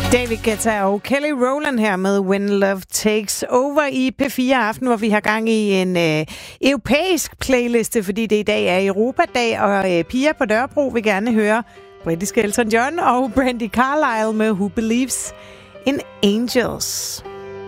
David Guetta og Kelly Rowland her med When Love Takes Over i P4 Aften, hvor vi har gang i en europæisk playliste, fordi det i dag er Europadag, og Pia på Dørbro vil gerne høre britiske Elton John og Brandy Carlile med Who Believes in Angels.